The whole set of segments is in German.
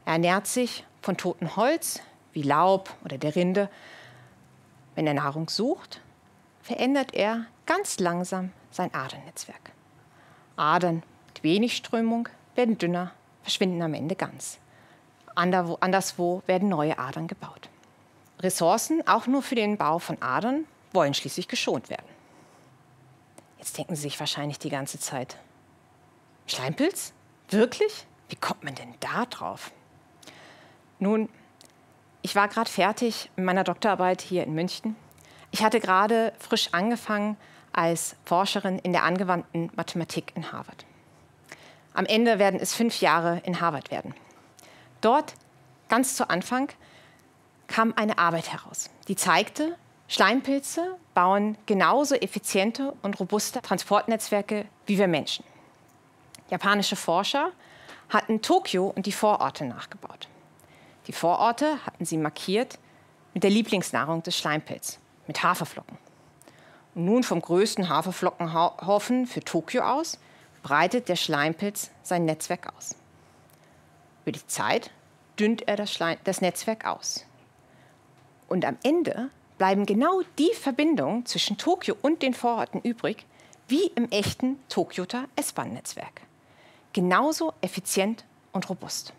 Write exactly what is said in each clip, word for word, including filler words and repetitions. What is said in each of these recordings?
Er ernährt sich von totem Holz, wie Laub oder der Rinde. Wenn er Nahrung sucht, verändert er ganz langsam sein Adernnetzwerk. Adern mit wenig Strömung werden dünner, verschwinden am Ende ganz. Anderswo werden neue Adern gebaut. Ressourcen, auch nur für den Bau von Adern, wollen schließlich geschont werden. Jetzt denken Sie sich wahrscheinlich die ganze Zeit: Schleimpilz? Wirklich? Wie kommt man denn da drauf? Nun, ich war gerade fertig mit meiner Doktorarbeit hier in München. Ich hatte gerade frisch angefangen als Forscherin in der angewandten Mathematik in Harvard. Am Ende werden es fünf Jahre in Harvard werden. Dort, ganz zu Anfang, kam eine Arbeit heraus, die zeigte, Schleimpilze bauen genauso effiziente und robuste Transportnetzwerke wie wir Menschen. Japanische Forscher hatten Tokio und die Vororte nachgebaut. Die Vororte hatten sie markiert mit der Lieblingsnahrung des Schleimpilz, mit Haferflocken. Und nun vom größten Haferflockenhaufen für Tokio aus breitet der Schleimpilz sein Netzwerk aus. Über die Zeit dünnt er das, Schleim, das Netzwerk aus. Und am Ende bleiben genau die Verbindungen zwischen Tokio und den Vororten übrig, wie im echten Tokioter S-Bahn-Netzwerk. Genauso effizient und robust.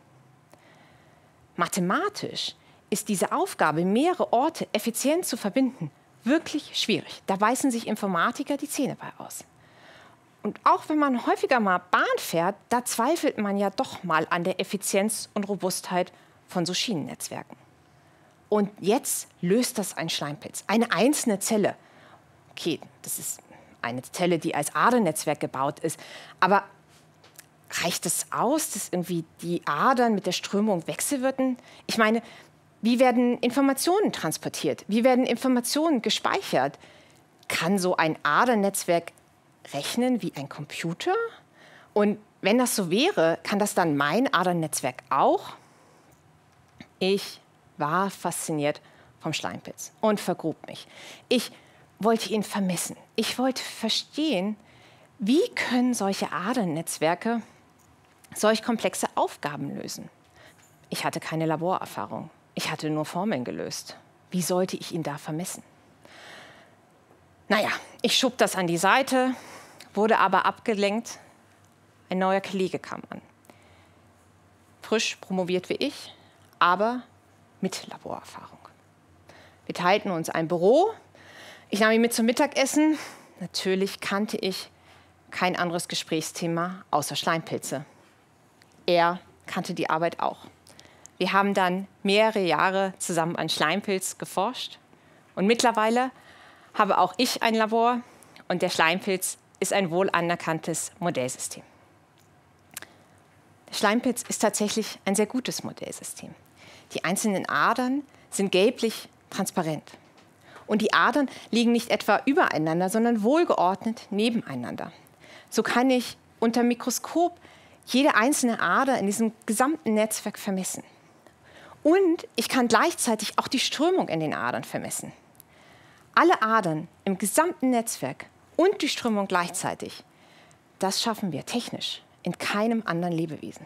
Mathematisch ist diese Aufgabe, mehrere Orte effizient zu verbinden, wirklich schwierig. Da beißen sich Informatiker die Zähne bei aus. Und auch wenn man häufiger mal Bahn fährt, da zweifelt man ja doch mal an der Effizienz und Robustheit von so Schienennetzwerken. Und jetzt löst das ein Schleimpilz, eine einzelne Zelle. Okay, das ist eine Zelle, die als Adernnetzwerk gebaut ist, aber reicht es aus, dass irgendwie die Adern mit der Strömung wechselwirken? Ich meine, wie werden Informationen transportiert? Wie werden Informationen gespeichert? Kann so ein Adernnetzwerk rechnen wie ein Computer? Und wenn das so wäre, kann das dann mein Adernnetzwerk auch? Ich war fasziniert vom Schleimpilz und vergrub mich. Ich wollte ihn vermessen. Ich wollte verstehen, wie können solche Adernnetzwerke solch komplexe Aufgaben lösen. Ich hatte keine Laborerfahrung. Ich hatte nur Formeln gelöst. Wie sollte ich ihn da vermessen? Naja, ich schob das an die Seite, wurde aber abgelenkt. Ein neuer Kollege kam an. Frisch promoviert wie ich, aber mit Laborerfahrung. Wir teilten uns ein Büro. Ich nahm ihn mit zum Mittagessen. Natürlich kannte ich kein anderes Gesprächsthema außer Schleimpilze. Er kannte die Arbeit auch. Wir haben dann mehrere Jahre zusammen an Schleimpilz geforscht. Und mittlerweile habe auch ich ein Labor und der Schleimpilz ist ein wohl anerkanntes Modellsystem. Der Schleimpilz ist tatsächlich ein sehr gutes Modellsystem. Die einzelnen Adern sind gelblich transparent. Und die Adern liegen nicht etwa übereinander, sondern wohlgeordnet nebeneinander. So kann ich unter Mikroskop jede einzelne Ader in diesem gesamten Netzwerk vermessen. Und ich kann gleichzeitig auch die Strömung in den Adern vermessen. Alle Adern im gesamten Netzwerk und die Strömung gleichzeitig, das schaffen wir technisch in keinem anderen Lebewesen.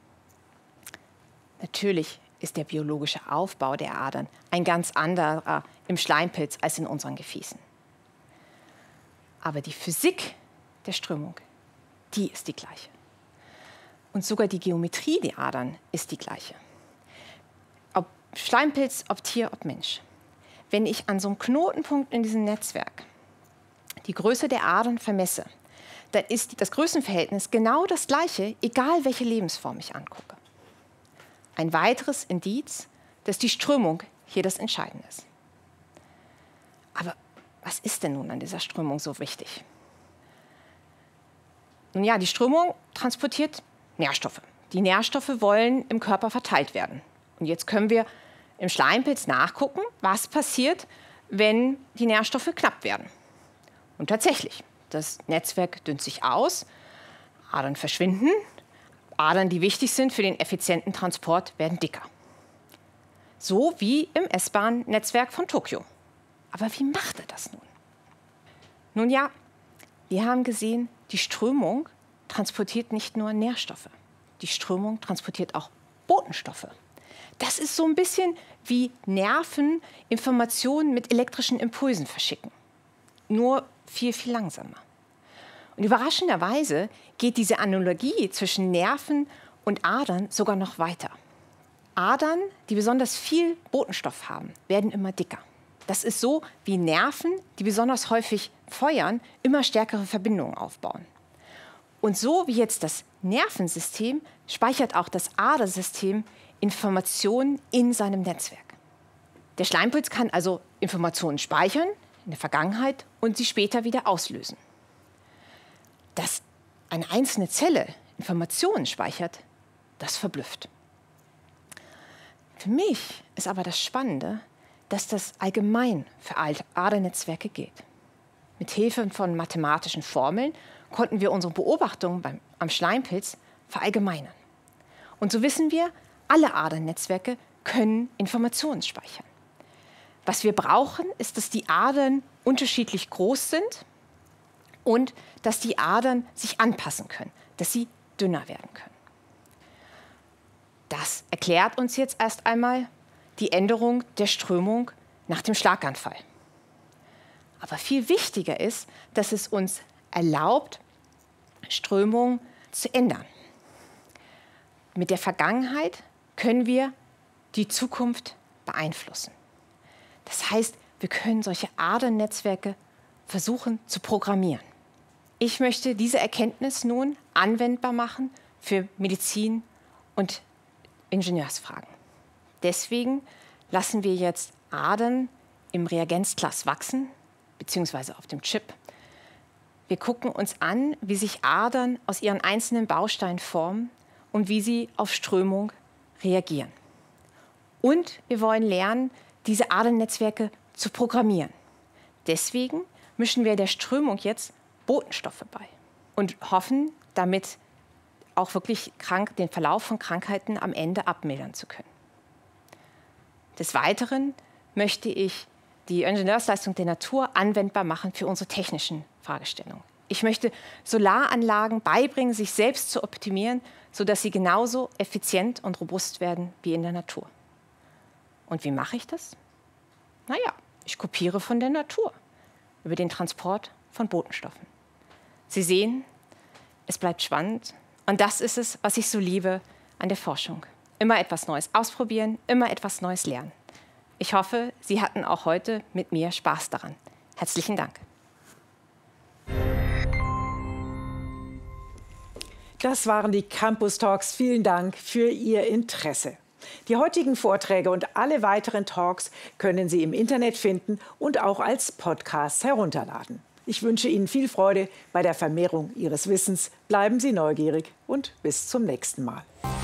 Natürlich ist der biologische Aufbau der Adern ein ganz anderer im Schleimpilz als in unseren Gefäßen. Aber die Physik der Strömung, die ist die gleiche. Und sogar die Geometrie der Adern ist die gleiche. Ob Schleimpilz, ob Tier, ob Mensch. Wenn ich an so einem Knotenpunkt in diesem Netzwerk die Größe der Adern vermesse, dann ist das Größenverhältnis genau das gleiche, egal welche Lebensform ich angucke. Ein weiteres Indiz, dass die Strömung hier das Entscheidende ist. Aber was ist denn nun an dieser Strömung so wichtig? Nun ja, die Strömung transportiert Nährstoffe. Die Nährstoffe wollen im Körper verteilt werden. Und jetzt können wir im Schleimpilz nachgucken, was passiert, wenn die Nährstoffe knapp werden. Und tatsächlich, das Netzwerk dünnt sich aus, Adern verschwinden, Adern, die wichtig sind für den effizienten Transport, werden dicker. So wie im S-Bahn-Netzwerk von Tokio. Aber wie macht er das nun? Nun ja, wir haben gesehen, die Strömung transportiert nicht nur Nährstoffe. Die Strömung transportiert auch Botenstoffe. Das ist so ein bisschen wie Nerven Informationen mit elektrischen Impulsen verschicken. Nur viel, viel langsamer. Und überraschenderweise geht diese Analogie zwischen Nerven und Adern sogar noch weiter. Adern, die besonders viel Botenstoff haben, werden immer dicker. Das ist so wie Nerven, die besonders häufig feuern, immer stärkere Verbindungen aufbauen. Und so wie jetzt das Nervensystem speichert auch das Adersystem Informationen in seinem Netzwerk. Der Schleimpilz kann also Informationen speichern in der Vergangenheit und sie später wieder auslösen. Dass eine einzelne Zelle Informationen speichert, das verblüfft. Für mich ist aber das Spannende, dass das allgemein für Adernetzwerke gilt. Mit Hilfe von mathematischen Formeln konnten wir unsere Beobachtungen beim, am Schleimpilz verallgemeinern. Und so wissen wir, alle Adernetzwerke können Informationen speichern. Was wir brauchen, ist, dass die Adern unterschiedlich groß sind und dass die Adern sich anpassen können, dass sie dünner werden können. Das erklärt uns jetzt erst einmal die Änderung der Strömung nach dem Schlaganfall. Aber viel wichtiger ist, dass es uns erlaubt, Strömung zu ändern. Mit der Vergangenheit können wir die Zukunft beeinflussen. Das heißt, wir können solche Adernetzwerke versuchen zu programmieren. Ich möchte diese Erkenntnis nun anwendbar machen für Medizin und Ingenieursfragen. Deswegen lassen wir jetzt Adern im Reagenzglas wachsen, beziehungsweise auf dem Chip. Wir gucken uns an, wie sich Adern aus ihren einzelnen Bausteinen formen und wie sie auf Strömung reagieren. Und wir wollen lernen, diese Adernetzwerke zu programmieren. Deswegen mischen wir der Strömung jetzt Botenstoffe bei und hoffen, damit auch wirklich krank, den Verlauf von Krankheiten am Ende abmildern zu können. Des Weiteren möchte ich die Ingenieursleistung der Natur anwendbar machen für unsere technischen Fragestellungen. Ich möchte Solaranlagen beibringen, sich selbst zu optimieren, sodass sie genauso effizient und robust werden wie in der Natur. Und wie mache ich das? Naja, ich kopiere von der Natur über den Transport von Botenstoffen. Sie sehen, es bleibt spannend. Und das ist es, was ich so liebe an der Forschung. Immer etwas Neues ausprobieren, immer etwas Neues lernen. Ich hoffe, Sie hatten auch heute mit mir Spaß daran. Herzlichen Dank. Das waren die Campus Talks. Vielen Dank für Ihr Interesse. Die heutigen Vorträge und alle weiteren Talks können Sie im Internet finden und auch als Podcast herunterladen. Ich wünsche Ihnen viel Freude bei der Vermehrung Ihres Wissens. Bleiben Sie neugierig und bis zum nächsten Mal.